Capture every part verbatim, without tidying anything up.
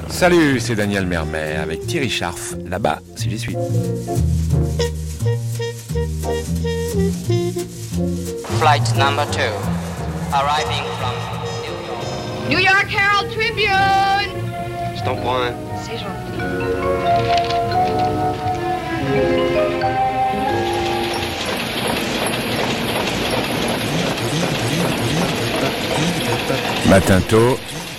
Salut, c'est Daniel Mermet avec Thierry Scharf, là-bas, si j'y suis. Flight number two, arriving from New York. New York Herald Tribune. Je t'en prends un. C'est gentil. Matin tôt,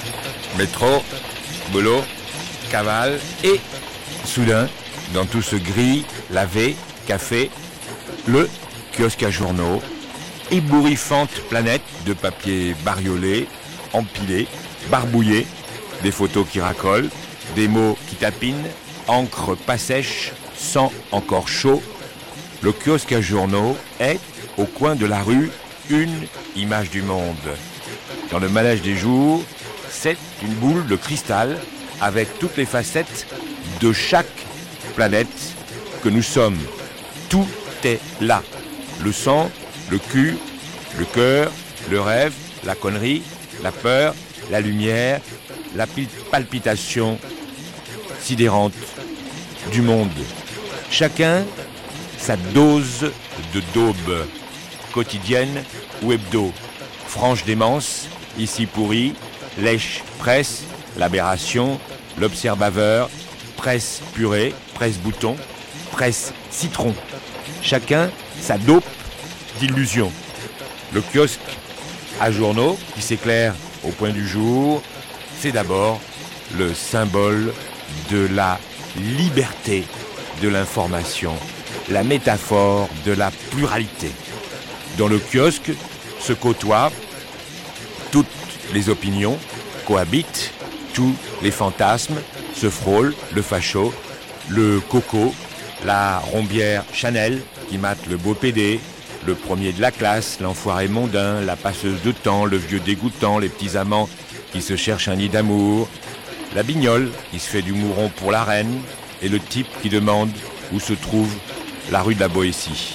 métro, boulot, cavale et, soudain, dans tout ce gris, lavé, café, le kiosque à journaux, ébouriffante planète de papier bariolé, empilé, barbouillé, des photos qui racolent, des mots qui tapinent, encre pas sèche, sang encore chaud. Le kiosque à journaux est, au coin de la rue, une image du monde. Dans le manège des jours, c'est une boule de cristal avec toutes les facettes de chaque planète que nous sommes. Tout est là. Le sang, le cul, le cœur, le rêve, la connerie, la peur, la lumière, la palpitation sidérante du monde. Chacun sa dose de daube, quotidienne ou hebdo. Franche démence, ici pourri, lèche presse, l'aberration, l'observaveur, presse purée, presse bouton, presse citron. Chacun sa dope d'illusion. Le kiosque à journaux qui s'éclaire au point du jour, c'est d'abord le symbole de la liberté de l'information, la métaphore de la pluralité. Dans le kiosque se côtoient toutes les opinions, cohabitent tous les fantasmes, se frôlent le facho, le coco, la rombière Chanel qui mate le beau pédé, le premier de la classe, l'enfoiré mondain, la passeuse de temps, le vieux dégoûtant, les petits amants qui se cherchent un nid d'amour, la bignole qui se fait du mouron pour la reine et le type qui demande où se trouve la rue de la Boétie.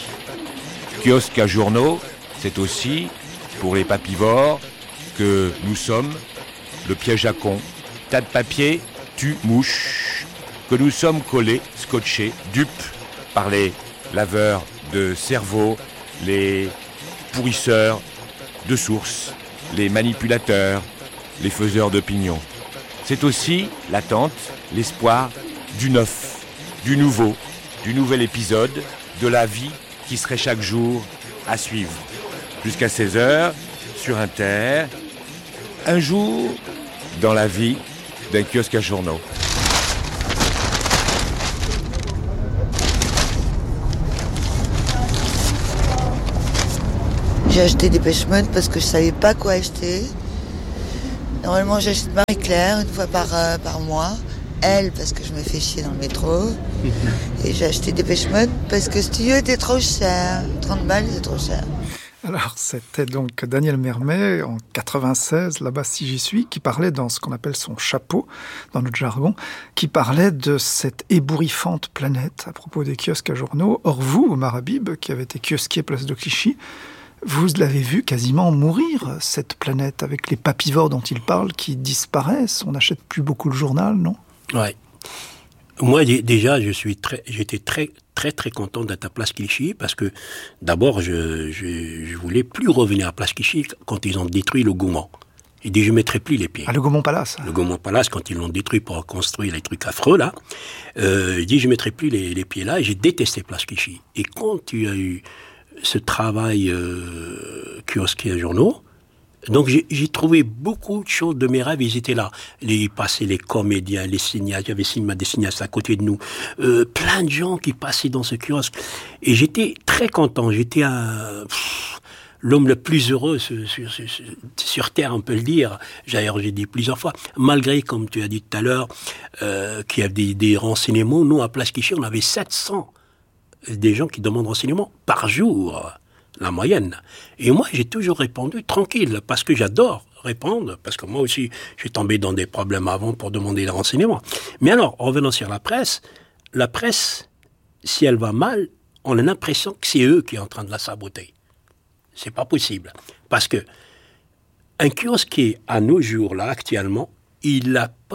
Kiosque à journaux, c'est aussi, pour les papivores, que nous sommes le piège à con. Tas de papier, tue mouche, que nous sommes collés, scotchés, dupes par les laveurs de cerveau, les pourrisseurs de sources, les manipulateurs, les faiseurs d'opinion. C'est aussi l'attente, l'espoir du neuf, du nouveau, du nouvel épisode, de la vie qui serait chaque jour à suivre. Jusqu'à seize heures, sur Inter, un jour dans la vie d'un kiosque à journaux. J'ai acheté des Dépêche Mode parce que je savais pas quoi acheter. Normalement, j'achète Marie-Claire une fois par, euh, par mois. Elle, parce que je me fais chier dans le métro. Et j'ai acheté des Dépêche Mode parce que Studio était trop cher. trente balles, c'est trop cher. Alors, c'était donc Daniel Mermet, en quatre-vingt-seize, là-bas si j'y suis, qui parlait dans ce qu'on appelle son chapeau, dans notre jargon, qui parlait de cette ébouriffante planète à propos des kiosques à journaux. Or vous, Omar Habib, qui avez été kiosquier place de Clichy, vous l'avez vu quasiment mourir, cette planète, avec les papivores dont il parle qui disparaissent. On n'achète plus beaucoup le journal, non ? Ouais. Moi, déjà, je suis très, j'étais très, très, très content d'être à Place Clichy parce que, d'abord, je, je, je voulais plus revenir à Place Clichy quand ils ont détruit le Gaumont. Il dit, je ne mettrai plus les pieds. Ah, le Gaumont Palace. Le Gaumont Palace, quand ils l'ont détruit pour construire les trucs affreux, là, euh, il dit, je ne mettrai plus les, les pieds là, et j'ai détesté Place Clichy. Et quand il y a eu ce travail euh, kiosque à journaux, donc j'ai, j'ai trouvé beaucoup de choses de mes rêves, ils étaient là. Les passaient les comédiens, les cinéastes, il y avait cinéma, des cinéastes à côté de nous, euh, plein de gens qui passaient dans ce kiosque. Et j'étais très content, j'étais un, pff, l'homme le plus heureux sur, sur, sur, sur Terre, on peut le dire. D'ailleurs, j'ai dit plusieurs fois, malgré, comme tu as dit tout à l'heure, euh, qu'il y a des, des renseignements, nous à Place Clichy, on avait sept cents des gens qui demandent renseignements par jour. La moyenne. Et moi, j'ai toujours répondu tranquille, parce que j'adore répondre, parce que moi aussi, je suis tombé dans des problèmes avant pour demander des renseignements. Mais alors, revenons sur la presse, la presse, si elle va mal, on a l'impression que c'est eux qui sont en train de la saboter. C'est pas possible. Parce que un kiosque qui est à nos jours, là, actuellement, il n'a pas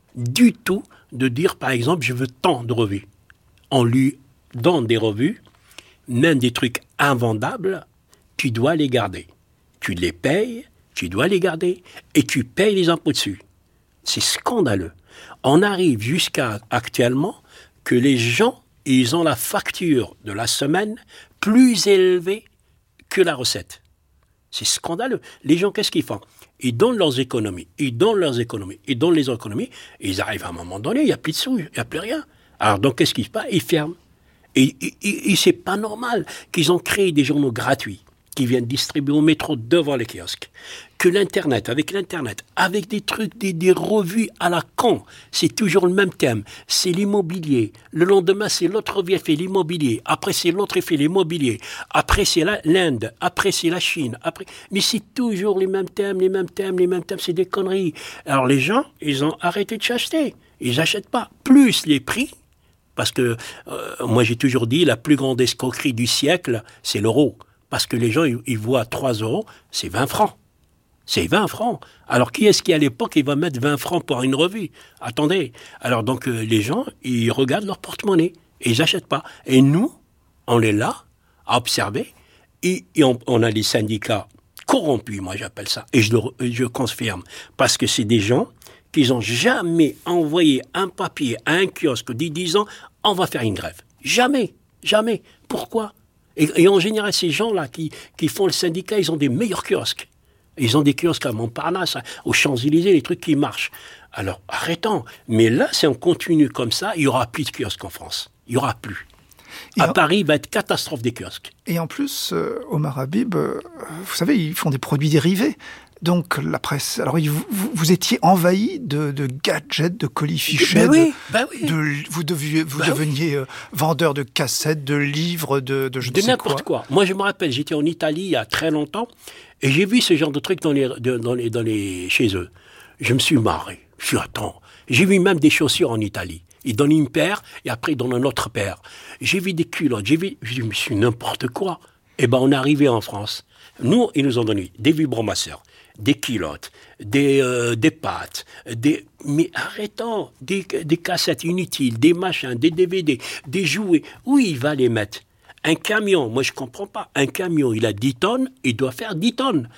du tout de dire, par exemple, je veux tant de revues. On lui donne des revues, même des trucs invendables, tu dois les garder. Tu les payes, tu dois les garder, et tu payes les impôts dessus. C'est scandaleux. On arrive jusqu'à actuellement que les gens, ils ont la facture de la semaine plus élevée que la recette. C'est scandaleux. Les gens, qu'est-ce qu'ils font? Ils donnent leurs économies, ils donnent leurs économies, ils donnent les économies, et ils arrivent à un moment donné, il n'y a plus de sous, il n'y a plus rien. Alors donc, qu'est-ce qui se passe? Ils ferment. Et, et, et, et c'est pas normal qu'ils ont créé des journaux gratuits qui viennent distribuer au métro devant les kiosques. Que l'Internet, avec l'Internet, avec des trucs, des, des revues à la con, c'est toujours le même thème. C'est l'immobilier. Le lendemain, c'est l'autre revue qui fait l'immobilier. Après, c'est l'autre qui fait l'immobilier. Après, c'est la, l'Inde. Après, c'est la Chine. Après, mais c'est toujours les mêmes thèmes, les mêmes thèmes, les mêmes thèmes. C'est des conneries. Alors, les gens, ils ont arrêté de s'acheter. Ils n'achètent pas. Plus les prix, parce que euh, moi, j'ai toujours dit, la plus grande escroquerie du siècle, c'est l'euro. Parce que les gens, ils, ils voient trois euros, c'est vingt francs. C'est vingt francs. Alors, qui est-ce qui, à l'époque, il va mettre vingt francs pour une revue? Attendez. Alors, donc, euh, les gens, ils regardent leur porte-monnaie et ils n'achètent pas. Et nous, on est là à observer et, et on, on a des syndicats corrompus, moi j'appelle ça. Et je, le, je confirme. Parce que c'est des gens qui n'ont jamais envoyé un papier à un kiosque disant « on va faire une grève ». Jamais. Jamais. Pourquoi? Et, et en général, ces gens-là qui, qui font le syndicat, ils ont des meilleurs kiosques. Ils ont des kiosques à Montparnasse, aux Champs-Élysées, les trucs qui marchent. Alors, arrêtons. Mais là, si on continue comme ça, il n'y aura plus de kiosques en France. Il n'y aura plus. Et à en... Paris, il va être catastrophe des kiosques. Et en plus, euh, Omar Habib, euh, vous savez, ils font des produits dérivés. Donc, la presse... Alors, vous, vous, vous étiez envahi de, de gadgets, de colis-fichets. Ben oui, de, ben oui. De, vous deviez, vous ben deveniez oui. euh, vendeur de cassettes, de livres, de, de je de ne sais n'importe quoi. quoi. Moi, je me rappelle, j'étais en Italie il y a très longtemps et j'ai vu ce genre de trucs dans les, dans les, dans les, chez eux. Je me suis marré. Je suis attends. J'ai vu même des chaussures en Italie. Ils donnent une paire et après ils donnent une autre paire. J'ai vu des culottes. J'ai vu, je me suis n'importe quoi. Eh ben, on est arrivé en France. Nous, ils nous ont donné des vibromasseurs, des culottes, des, euh, des pâtes, des... Mais arrêtons, des, des cassettes inutiles, des machins, des D V D, des jouets. Où il va les mettre? Un camion, moi je comprends pas. Un camion, il a dix tonnes, il doit faire dix tonnes.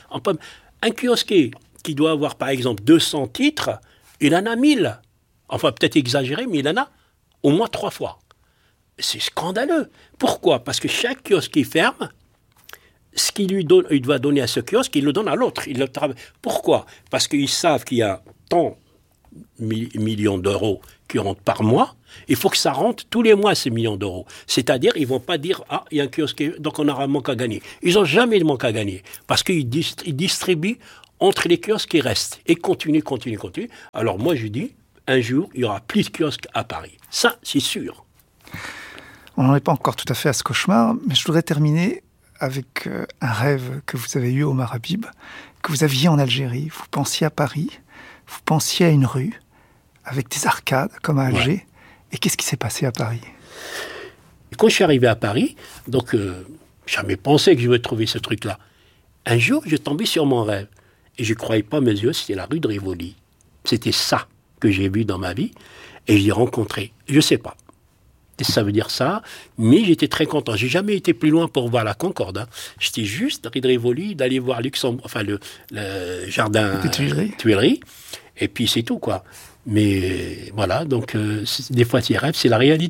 Un kiosquier qui doit avoir par exemple deux cents titres, il en a mille. Enfin peut-être exagéré, mais il en a au moins trois fois. C'est scandaleux. Pourquoi? Parce que chaque kiosque qui ferme, ce qu'il lui donne, il doit donner à ce kiosque, il le donne à l'autre. Il le tra... Pourquoi? Parce qu'ils savent qu'il y a tant de millions d'euros qui rentrent par mois. Il faut que ça rentre tous les mois, ces millions d'euros. C'est-à-dire, ils ne vont pas dire « Ah, il y a un kiosque, donc on aura un manque à gagner ». Ils n'ont jamais de manque à gagner. Parce qu'ils dist- ils distribuent entre les kiosques qui restent. Et continuent, continuent, continuent. Alors moi, je dis, un jour, il y aura plus de kiosques à Paris. Ça, c'est sûr. On n'en est pas encore tout à fait à ce cauchemar, mais je voudrais terminer avec euh, un rêve que vous avez eu, Omar Habib, que vous aviez en Algérie. Vous pensiez à Paris, vous pensiez à une rue, avec des arcades, comme à Alger. Ouais. Et qu'est-ce qui s'est passé à Paris? Quand je suis arrivé à Paris, donc, euh, jamais pensé que je vais trouver ce truc-là. Un jour, je tombais sur mon rêve. Et je ne croyais pas mes yeux, c'était la rue de Rivoli. C'était ça que j'ai vu dans ma vie. Et je l'ai rencontré. Je ne sais pas. Ça veut dire ça, mais j'étais très content. J'ai jamais été plus loin pour voir la Concorde. Hein. J'étais juste rue de Rivoli, d'aller voir Luxembourg, enfin le, le jardin des Tuileries. Tuileries, et puis c'est tout quoi. Mais voilà, donc euh, des fois, ces rêves, c'est la réalité.